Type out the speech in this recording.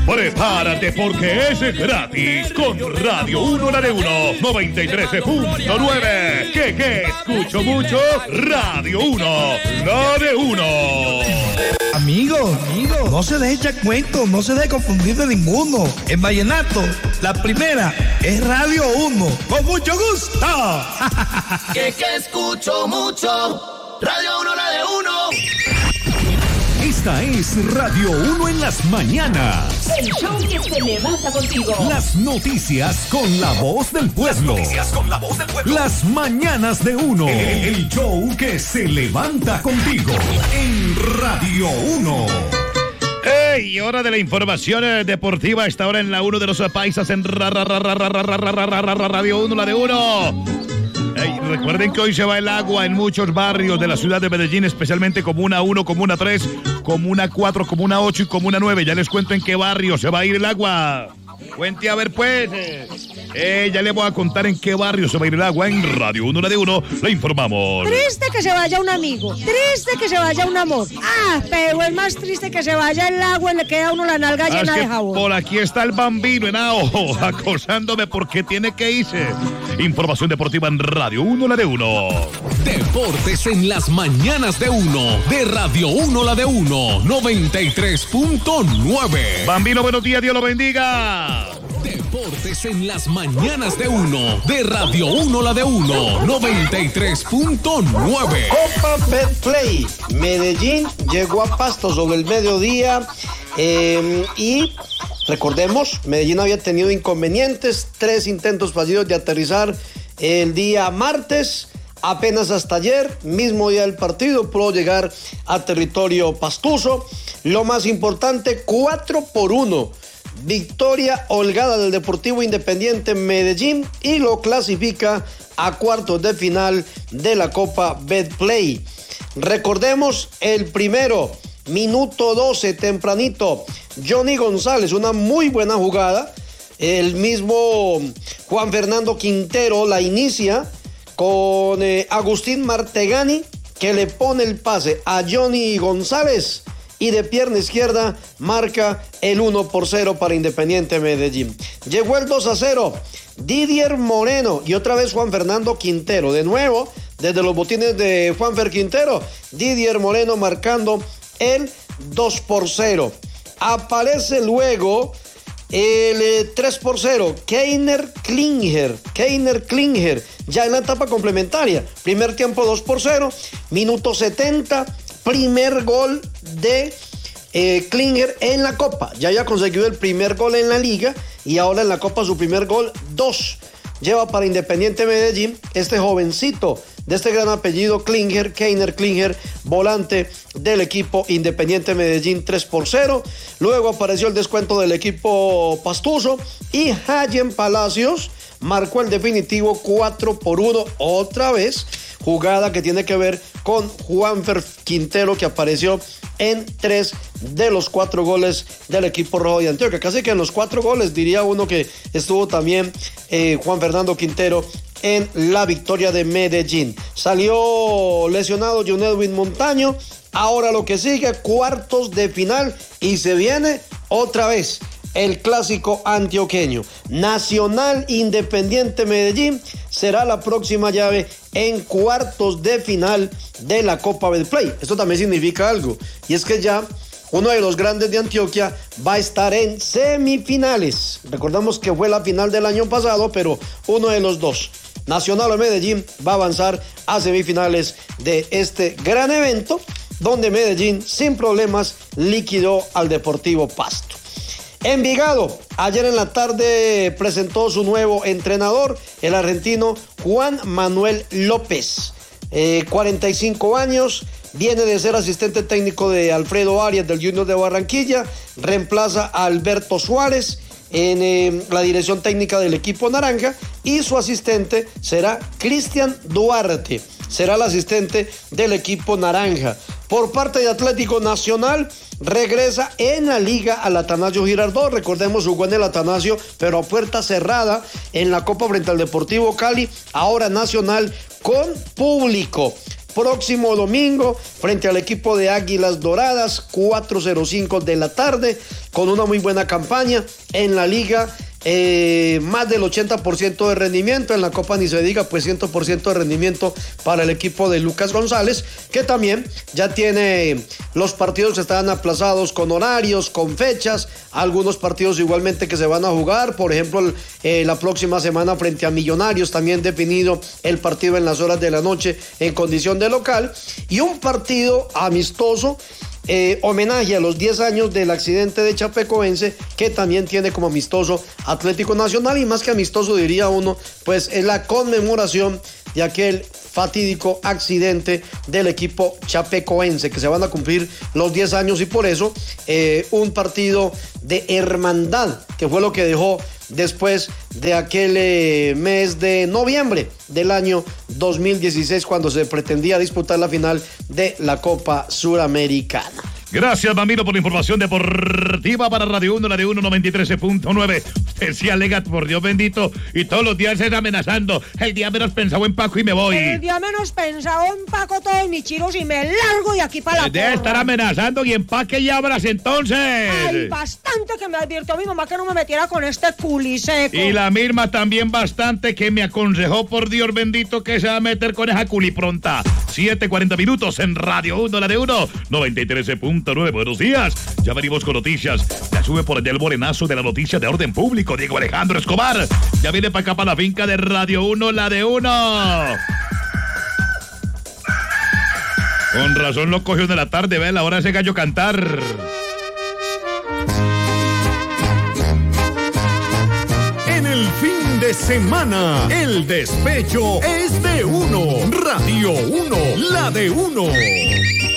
Prepárate porque es gratis con Radio 1 la de 1 93.9. ¿Qué? Escucho mucho. Radio 1 la de 1. Amigo, no se deje echar cuento, no se deje confundir de ninguno. En vallenato, la primera es Radio 1. Con mucho gusto. Que escucho mucho. Radio 1 la de 1. Esta es Radio 1 en las mañanas. El show que se levanta contigo. Las noticias con la voz del pueblo. Las mañanas de 1. El show que se levanta contigo. En Radio 1. ¡Ey! Hora de la información deportiva. Esta hora en la 1 de los paisas en Radio 1, la de 1. Hey, recuerden que hoy se va el agua en muchos barrios de la ciudad de Medellín, especialmente Comuna 1, Comuna 3, Comuna 4, Comuna 8 y Comuna 9. Ya les cuento en qué barrio se va a ir el agua. Cuente a ver pues. Ya le voy a contar en qué barrio se va a ir el agua. En Radio 1, la de 1, le informamos. Triste que se vaya un amigo, triste que se vaya un amor. Pero es más triste que se vaya el agua y le queda a uno la nalga llena de jabón. Por aquí está el bambino Henao acosándome porque tiene que irse. Información deportiva en Radio 1, la de 1. Deportes en las mañanas de 1. De Radio 1, la de 1. 93.9. Bambino, buenos días, Dios lo bendiga. Deportes en las mañanas de 1. De Radio 1, la de 1. 93.9. Copa Betplay. Medellín llegó a Pasto sobre el mediodía y recordemos, Medellín había tenido inconvenientes, 3 intentos fallidos de aterrizar el día martes. Apenas hasta ayer, mismo día del partido, pudo llegar a territorio pastuso. Lo más importante, 4-1. Victoria holgada del Deportivo Independiente Medellín y lo clasifica a cuartos de final de la Copa Betplay. Recordemos el primero, minuto 12, tempranito, Johnny González, una muy buena jugada. El mismo Juan Fernando Quintero la inicia con Agustín Martegani, que le pone el pase a Johnny González y de pierna izquierda marca el 1-0 para Independiente Medellín. Llegó el 2-0, Didier Moreno y otra vez Juan Fernando Quintero. De nuevo, desde los botines de Juanfer Quintero, Didier Moreno marcando el 2-0. Aparece luego el 3-0, Keiner Klinger, ya en la etapa complementaria. Primer tiempo 2-0, minuto 70, primer gol de Klinger en la Copa. Ya había conseguido el primer gol en la Liga y ahora en la Copa su primer gol, 2. Lleva para Independiente Medellín este jovencito de este gran apellido Keiner Klinger, volante del equipo Independiente Medellín, 3-0. Luego apareció el descuento del equipo pastuso y Hayen Palacios marcó el definitivo 4-1 otra vez. Jugada que tiene que ver con Juanfer Quintero, que apareció en 3 de los 4 goles del equipo rojo de Antioquia. Casi que en los 4 goles diría uno que estuvo también Juan Fernando Quintero en la victoria de Medellín. Salió lesionado John Edwin Montaño. Ahora lo que sigue, cuartos de final, y se viene otra vez el clásico antioqueño. Nacional Independiente Medellín será la próxima llave en cuartos de final de la Copa Betplay. Esto también significa algo, y es que ya uno de los grandes de Antioquia va a estar en semifinales. Recordamos que fue la final del año pasado, pero uno de los dos, Nacional o Medellín, va a avanzar a semifinales de este gran evento, donde Medellín sin problemas liquidó al Deportivo Pasto. Envigado, ayer en la tarde presentó su nuevo entrenador, el argentino Juan Manuel López. 45 años, viene de ser asistente técnico de Alfredo Arias del Junior de Barranquilla, reemplaza a Alberto Suárez en la dirección técnica del equipo naranja, y su asistente será Cristian Duarte, será el asistente del equipo naranja. Por parte de Atlético Nacional, regresa en la liga al Atanasio Girardot. Recordemos, jugó en el Atanasio, pero a puerta cerrada en la Copa frente al Deportivo Cali. Ahora Nacional con público. próximo domingo frente al equipo de Águilas Doradas, 4:05 de la tarde, con una muy buena campaña en la liga. Más del 80% de rendimiento, en la Copa ni se diga, pues 100% de rendimiento para el equipo de Lucas González, que también ya tiene los partidos que están aplazados con horarios, con fechas, algunos partidos igualmente que se van a jugar, por ejemplo la próxima semana frente a Millonarios, también definido el partido en las horas de la noche en condición de local, y un partido amistoso, homenaje a los 10 años del accidente de Chapecoense, que también tiene como amistoso Atlético Nacional, y más que amistoso diría uno, pues es la conmemoración de aquel fatídico accidente del equipo chapecoense, que se van a cumplir los 10 años, y por eso un partido de hermandad, que fue lo que dejó después de aquel mes de noviembre del año 2016, cuando se pretendía disputar la final de la Copa Suramericana. Gracias, Mamiro, por la información deportiva para Radio 1, la de 93.9. Usted sí alega, por Dios bendito, y todos los días es amenazando. El día menos pensado en Paco y me voy. El día menos pensado en Paco todos mis chiros y me largo de aquí para la Debe estar amenazando y empaque y abras entonces. Ay, bastante que me advirtió mi mamá que no me metiera con este culiseco. Y la misma también bastante que me aconsejó, por Dios bendito, que se va a meter con esa culipronta. 7:40 minutos en Radio 1, la de 1, 93.9. Buenos días. Ya venimos con noticias. Ya sube por allá el morenazo de la noticia de orden público, Diego Alejandro Escobar. Ya viene para acá, para la finca de Radio 1, la de 1. Con razón lo cogió de la tarde, ve la hora de ese gallo cantar. En el fin de semana, el despecho es de 1. Radio 1, la de 1.